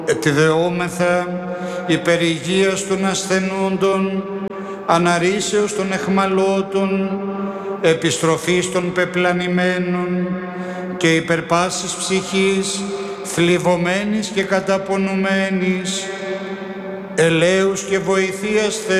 Ετιδεόμεθα υπέρ υγείας των ασθενούντων, αναρρήσεως των εχμαλώτων, επιστροφής των πεπλανημένων και υπέρ πάσης ψυχής, θλιβωμένης και καταπονουμένης, ελέους και βοηθείας